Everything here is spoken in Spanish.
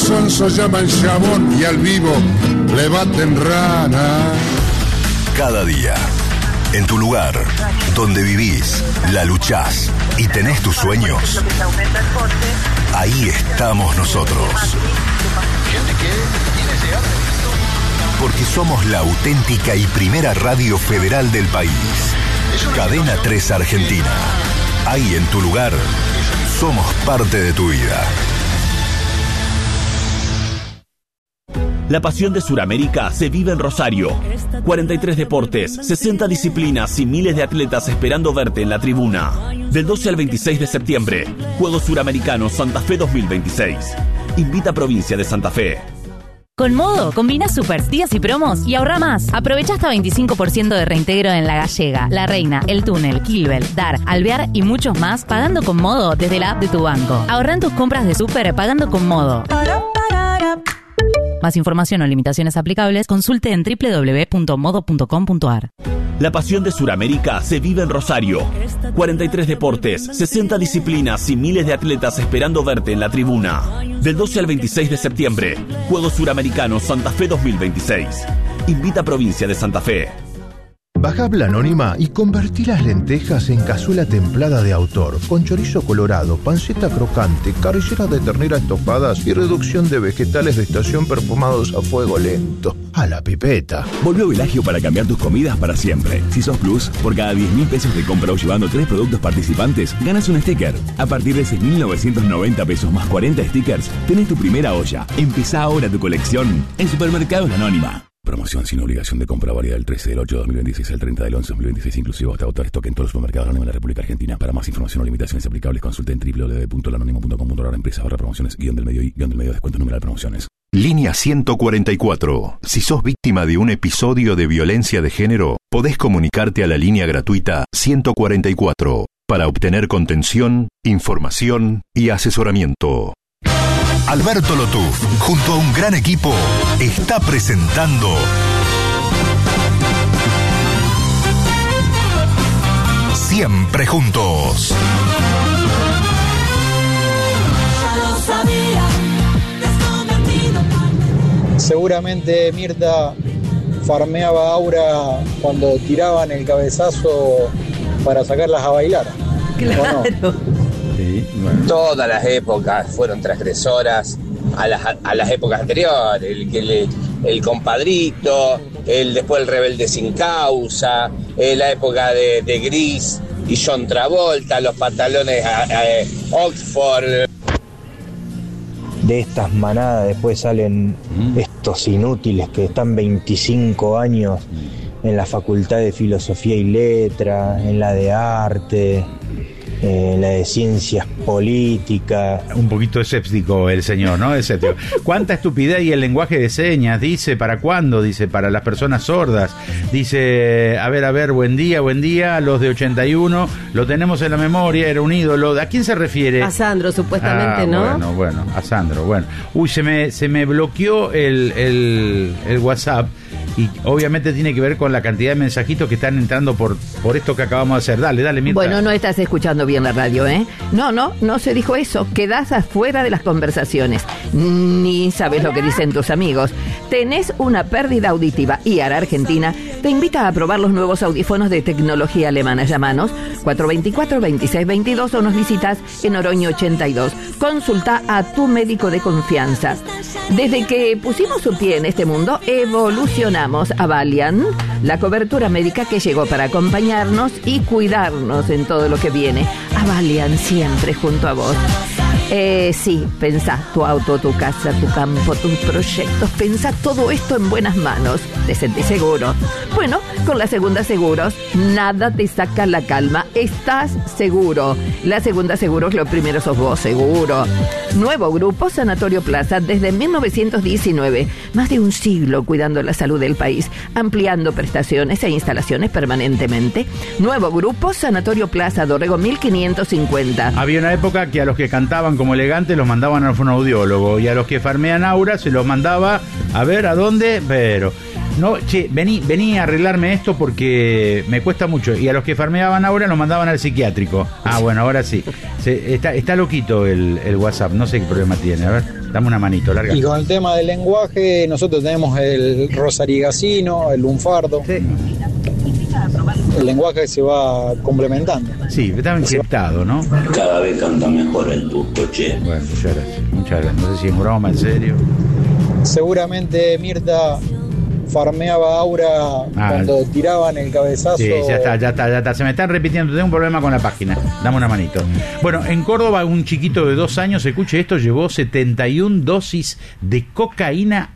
sonso llaman chabón y al vivo le baten rana. Cada día, en tu lugar, donde vivís, la luchás y tenés tus sueños, ahí estamos nosotros. Porque somos la auténtica y primera radio federal del país. Cadena 3 Argentina. Ahí en tu lugar, somos parte de tu vida. La pasión de Sudamérica se vive en Rosario. 43 deportes, 60 disciplinas y miles de atletas esperando verte en la tribuna. Del 12 al 26 de septiembre, Juegos Suramericanos Santa Fe 2026. Invita a Provincia de Santa Fe. Con Modo, combina supers, días y promos y ahorra más. Aprovecha hasta 25% de reintegro en La Gallega, La Reina, El Túnel, Kilbel, Dar, Alvear y muchos más pagando con Modo desde la app de tu banco. Ahorra en tus compras de súper pagando con Modo. Más información o limitaciones aplicables, consulte en www.modo.com.ar. La pasión de Sudamérica se vive en Rosario. 43 deportes, 60 disciplinas y miles de atletas esperando verte en la tribuna. Del 12 al 26 de septiembre, Juegos Suramericanos Santa Fe 2026. Invita a Provincia de Santa Fe. Baja la Anónima y convertí las lentejas en cazuela templada de autor, con chorizo colorado, panceta crocante, carriceras de ternera estofadas y reducción de vegetales de estación perfumados a fuego lento. ¡A la pipeta! Volvió Velagio para cambiar tus comidas para siempre. Si sos Plus, por cada 10.000 pesos de compra o llevando 3 productos participantes, ganas un sticker. A partir de 6.990 pesos más 40 stickers, tenés tu primera olla. Empezá ahora tu colección en Supermercados La Anónima. Promoción sin obligación de compra válida del 13 del 8 de 2026 al 30 del 11 de 2026, inclusive hasta agotar stock en todos los supermercados anónimos de la República Argentina. Para más información o limitaciones aplicables, consulte en www.lanónimo.com.ar empresa/promociones _del medio y _del medio descuento numeral promociones. Línea 144. Si sos víctima de un episodio de violencia de género, podés comunicarte a la línea gratuita 144 para obtener contención, información y asesoramiento. Alberto Lotuf, junto a un gran equipo, está presentando Siempre Juntos. Seguramente Mirta farmeaba Aura cuando tiraban el cabezazo para sacarlas a bailar. Claro. Sí, bueno. Todas las épocas fueron transgresoras a las épocas anteriores. El compadrito, después el rebelde sin causa, la época de Gris y John Travolta, los pantalones Oxford. De estas manadas después salen estos inútiles que están 25 años en la Facultad de Filosofía y Letra, en la de Arte, la de Ciencias Políticas. Un poquito escéptico el señor, ¿no? Escéptico. ¿Cuánta estupidez y el lenguaje de señas? Dice, ¿para cuándo? Dice, para las personas sordas. Dice, a ver, buen día, los de 81, lo tenemos en la memoria, era un ídolo. ¿A quién se refiere? A Sandro, supuestamente, ¿no? Bueno, a Sandro, bueno. Uy, se me bloqueó el WhatsApp. Y obviamente tiene que ver con la cantidad de mensajitos que están entrando por esto que acabamos de hacer. Dale, Mirta. Bueno, no estás escuchando bien la radio, ¿eh? No se dijo eso. Quedás afuera de las conversaciones. Ni sabes lo que dicen tus amigos. Tenés una pérdida auditiva y ARA Argentina te invita a probar los nuevos audífonos de tecnología alemana. Llamanos 424-2622 o nos visitas en Oroño 82. Consulta a tu médico de confianza. Desde que pusimos un pie en este mundo, evolucionamos a Valiant, la cobertura médica que llegó para acompañarnos y cuidarnos en todo lo que viene. A Valiant, siempre junto a vos. Sí, pensá tu auto, tu casa, tu campo, tus proyectos. Pensá todo esto en buenas manos. Te sentís seguro. Bueno, con la Segunda Seguros, nada te saca la calma. Estás seguro. La Segunda Seguros, lo primero sos vos, seguro. Nuevo grupo Sanatorio Plaza desde 1919. Más de un siglo cuidando la salud del país, ampliando prestaciones e instalaciones permanentemente. Nuevo grupo Sanatorio Plaza, Dorrego 1550. Había una época que a los que cantaban como elegantes los mandaban al fonoaudiólogo y a los que farmean Aura se los mandaba a ver a dónde, pero no, vení a arreglarme esto porque me cuesta mucho. Y a los que farmeaban Aura los mandaban al psiquiátrico. Bueno, ahora sí. Está loquito el WhatsApp, no sé qué problema tiene, a ver. Dame una manito, larga. Y con el tema del lenguaje, nosotros tenemos el rosarigacino, el lunfardo. Sí. El lenguaje se va complementando. Sí, está encriptado, ¿no? Cada vez canta mejor el Tuco, che. Bueno, muchas gracias. No sé si en broma, en serio. Seguramente Mirta farmeaba Aura cuando tiraban el cabezazo. Sí, ya está. Se me están repitiendo. Tengo un problema con la página. Dame una manito. Bueno, en Córdoba un chiquito de 2 años, escuche esto, llevó 71 dosis de cocaína